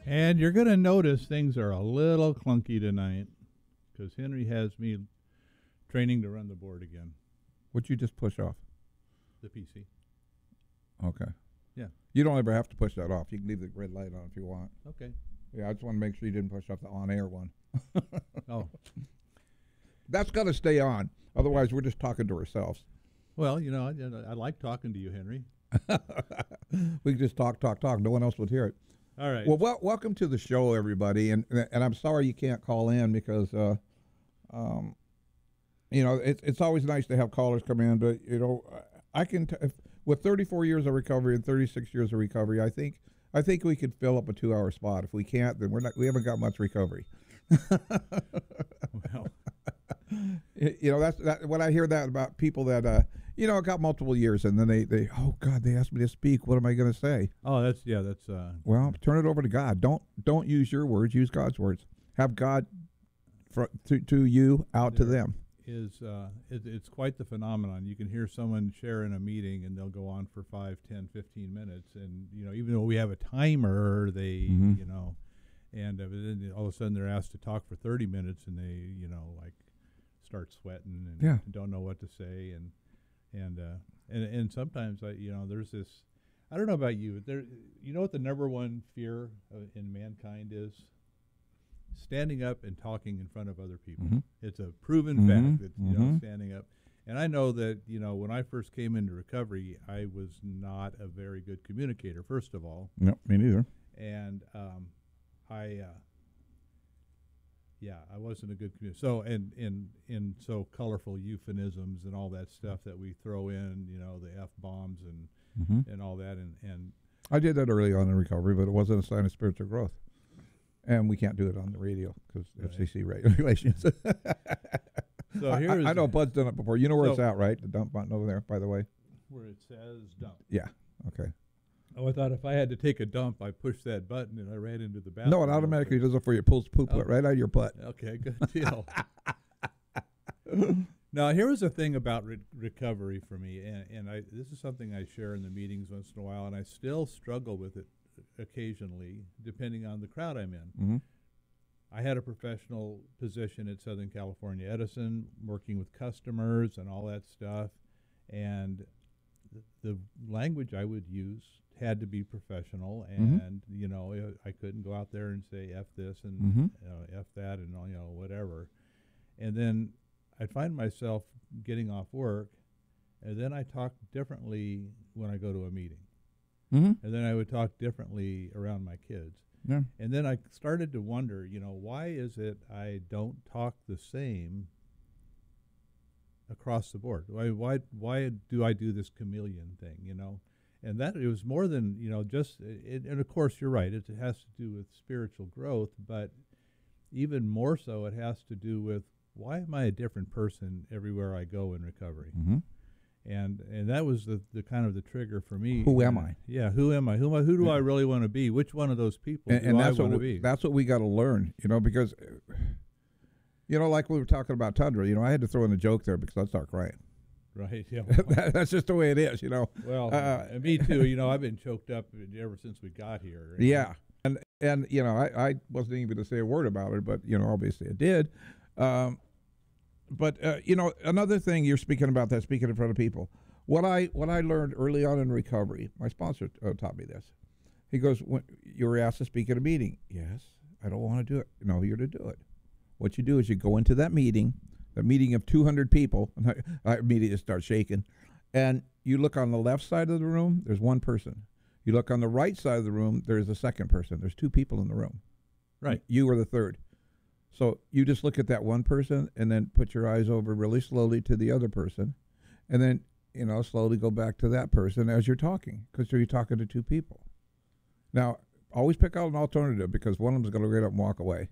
And you're going to notice things are a little clunky tonight because Henry has me training to run the board again, What'd you just push off? the PC. Okay. Yeah. You don't ever have to push that off. You can leave the red light on if you want. Okay. Yeah, I just want to make sure you didn't push off the on-air one. Oh, That's got to stay on. Otherwise, we're just talking to ourselves. well, I like talking to you, Henry. We could just talk. No one else would hear it. All right. Well, welcome to the show, everybody. And I'm sorry you can't call in because, it's always nice to have callers come in. But, I can with 34 years of recovery and 36 years of recovery, I think we could fill up a 2-hour spot. If we can't, then we haven't got much recovery. Well, That's when I hear that about people that got multiple years and then they oh God, they asked me to speak. What am I going to say? oh, that's Well, turn it over to God. Don't use your words. Use God's words. Have God to you out to them. It's quite the phenomenon. You can hear someone share in a meeting and they'll go on for 5, 10, 15 minutes, and even though we have a timer, they and then all of a sudden they're asked to talk for 30 minutes and they like start sweating and don't know what to say, and sometimes there's this, I don't know about you, there, what the number one fear in mankind is? Standing up and talking in front of other people. Mm-hmm. It's a proven fact that standing up. And I know that when I first came into recovery, I was not a very good communicator. First of all, No, me neither. and I wasn't a good communicator. So in so colorful euphemisms and all that stuff that we throw in, the F-bombs and all that, and I did that early on in recovery, but it wasn't a sign of spiritual growth. And we can't do it on the radio because FCC regulations. So here's I know Bud's done it before. You know where it's at, right? The dump button over there, by the way. where it says dump. Yeah. Okay. Oh, I thought if I had to take a dump, I pushed that button and I ran into the bathroom. No, it automatically does it for you. Pulls poop right out of your butt. Okay, good deal. Now, here was the thing about recovery for me, and this is something I share in the meetings once in a while, and I still struggle with it occasionally, depending on the crowd I'm in. Mm-hmm. I had a professional position at Southern California Edison, working with customers and all that stuff, and the language I would use had to be professional, and I couldn't go out there and say F this and F that and whatever. And then I'd find myself getting off work, and then I talk differently when I go to a meeting. And then I would talk differently around my kids. Yeah. And then I started to wonder, why is it I don't talk the same across the board? Why do I do this chameleon thing, And that it was more than, and of course you're right, it has to do with spiritual growth, but even more so it has to do with, why am I a different person everywhere I go in recovery? And that was the kind of the trigger for me. Who am I? Yeah, who am I? Who do I really want to be? Which one of those people do I want to be? That's what we got to learn, because, like we were talking about Tundra, I had to throw in a joke there because I'd start crying. Right, yeah. That's just the way it is, Well, me too. I've been choked up ever since we got here. Yeah, and I wasn't even going to say a word about it, but obviously I did. But another thing you're speaking about, that speaking in front of people. What I learned early on in recovery, my sponsor taught me this. He goes, when you were asked to speak at a meeting, yes, I don't want to do it. No, you're to do it. What you do is you go into that meeting of 200 people, and I immediately start shaking, and you look on the left side of the room, there's one person. You look on the right side of the room, there's a second person. There's 2 people in the room. Right. You are the third. So you just look at that one person and then put your eyes over really slowly to the other person, and then, slowly go back to that person as you're talking, because you're talking to 2 people. Now, always pick out an alternative, because one of them's going to get up and walk away.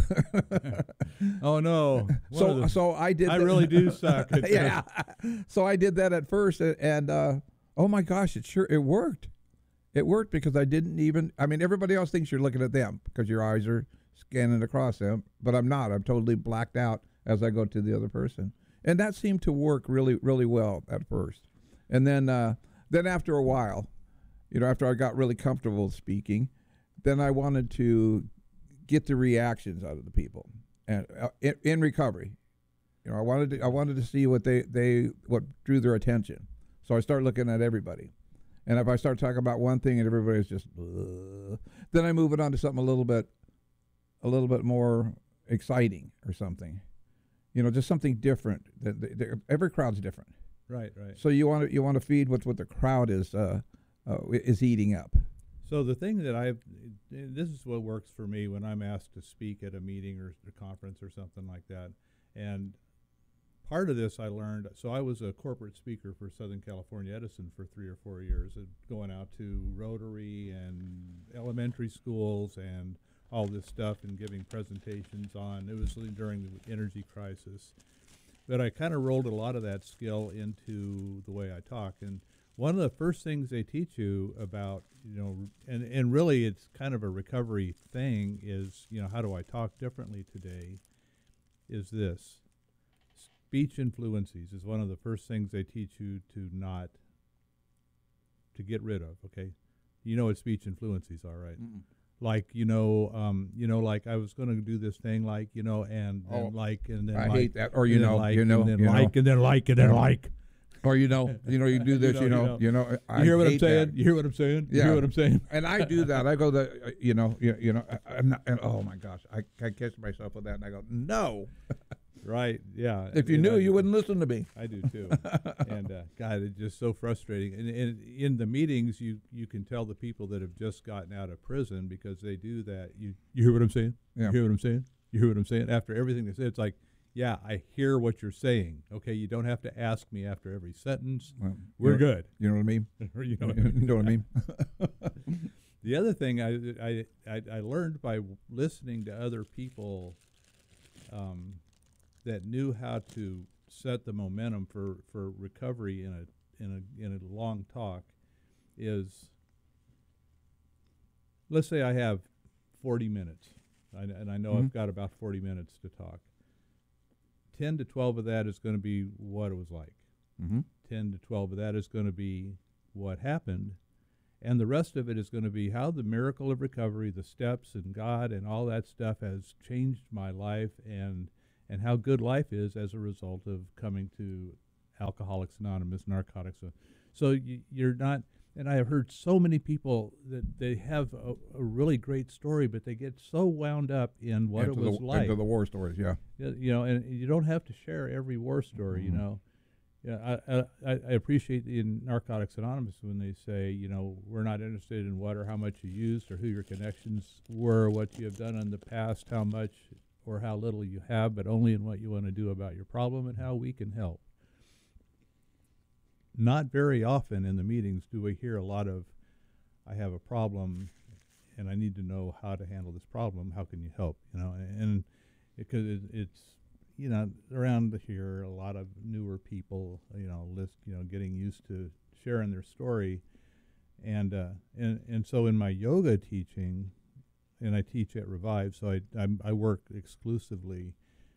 Oh no! So I did. I really do suck. Yeah. So I did that at first, and oh my gosh, it worked. It worked because I didn't even. I mean, everybody else thinks you're looking at them because your eyes are scanning across them, but I'm not. I'm totally blacked out as I go to the other person, and that seemed to work really, really well at first. And then after a while, after I got really comfortable speaking, then I wanted to get the reactions out of the people, and in recovery, I wanted to see what what drew their attention. So I start looking at everybody, and if I start talking about one thing and everybody's just, then I move it on to something a little bit more exciting or something, just something different. Every crowd's different. Right. So you want to feed what the crowd is eating up. So the thing that this is what works for me when I'm asked to speak at a meeting or a conference or something like that. And part of this I learned, so I was a corporate speaker for Southern California Edison for 3 or 4 years, going out to Rotary and elementary schools and all this stuff and giving presentations on, it was during the energy crisis. But I kind of rolled a lot of that skill into the way I talk. And one of the first things they teach you about, and really it's kind of a recovery thing is, how do I talk differently today, is this. Speech influences is one of the first things they teach you to get rid of, okay? You know what speech influences are, right? Mm-mm. Like, like I was going to do this thing, like, and then and then I like, hate that. Or and then like, and then like. Or you do this, You I hear what I'm hate saying? that. You hear what I'm saying? Yeah. You hear what I'm saying? And I do that. I go I'm not, and oh my gosh, I catch myself with that, and I go, no. Right, yeah. If you knew, you wouldn't listen to me. I do too. And God, it's just so frustrating. And in the meetings, you can tell the people that have just gotten out of prison because they do that. You hear what I'm saying? Yeah. You hear what I'm saying? You hear what I'm saying? After everything they say, it's like, yeah, I hear what you're saying. Okay, you don't have to ask me after every sentence. Well, We're good. You know what I mean? You know what I mean? The other thing I learned by listening to other people that knew how to set the momentum for recovery in a long talk is, let's say I have 40 minutes, and I know I've got about 40 minutes to talk. 10 to 12 of that is going to be what it was like. 10 to 12 of that is going to be what happened. And the rest of it is going to be how the miracle of recovery, the steps and God and all that stuff has changed my life and how good life is as a result of coming to Alcoholics Anonymous, Narcotics. So you're not, and I have heard so many people that they have a really great story, but they get so wound up in what it was like. Into the war stories, yeah. And you don't have to share every war story, Yeah, I appreciate in Narcotics Anonymous when they say, we're not interested in what or how much you used or who your connections were, what you have done in the past, how much or how little you have, but only in what you want to do about your problem and how we can help. Not very often in the meetings do we hear a lot of, I have a problem and I need to know how to handle this problem. How can you help? And because it's around here, a lot of newer people, getting used to sharing their story. And so in my yoga teaching, and I teach at Revive, so I work exclusively.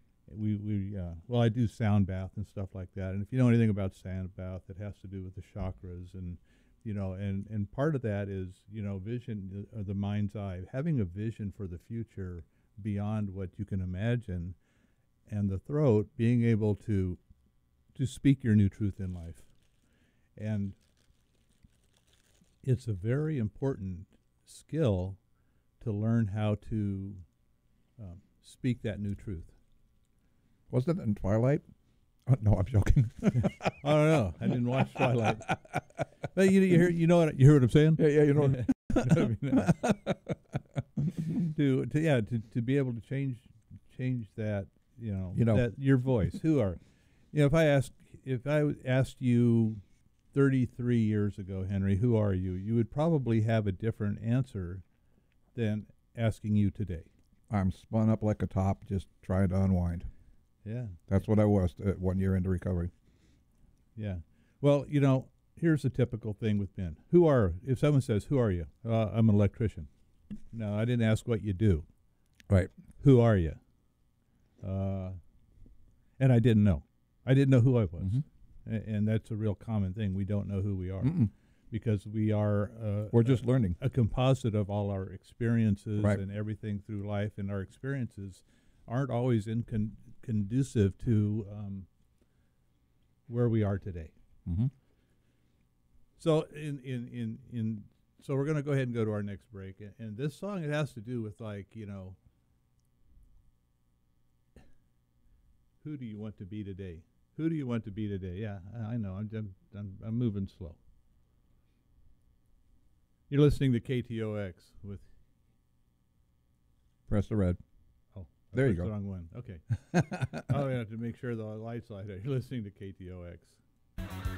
I do sound bath and stuff like that. And if you know anything about sound bath, it has to do with the chakras, and and part of that is vision, the mind's eye, having a vision for the future beyond what you can imagine, and the throat being able to speak your new truth in life, and it's a very important skill to learn how to speak that new truth. Wasn't it in Twilight? Oh, no, I'm joking. I don't know. I didn't watch Twilight. But you hear what I'm saying? Yeah, you know. To be able to change that, that your voice. Who are, if I asked you 33 years ago, Henry, who are you? You would probably have a different answer than asking you today. I'm spun up like a top, just trying to unwind. Yeah. That's what I was 1 year into recovery. Yeah. Well, here's a typical thing with Ben. If someone says, who are you? I'm an electrician. No, I didn't ask what you do. Right. Who are you? And I didn't know. I didn't know who I was. And that's a real common thing. We don't know who we are. because we are We're just learning. a composite of all our experiences Right. and everything through life, and our experiences aren't always conducive to where we are today. Mm-hmm. So so we're going to go ahead and go to our next break, and this song, it has to do with, like, who do you want to be today? Who do you want to be today? Yeah, I know. I'm moving slow. You're listening to KTOX with. Press the red. Oh, I There you pressed go. the wrong one. Okay. Oh, yeah, to make sure the lights light. You're listening to KTOX.